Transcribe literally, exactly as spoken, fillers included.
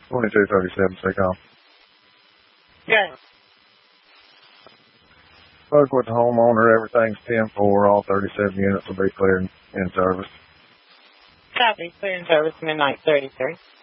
twenty-two thirty-seven, take off. Good. Spoke with the homeowner, everything's ten four, all thirty-seven units will be cleared in service. Copy, clear in service, midnight thirty-three.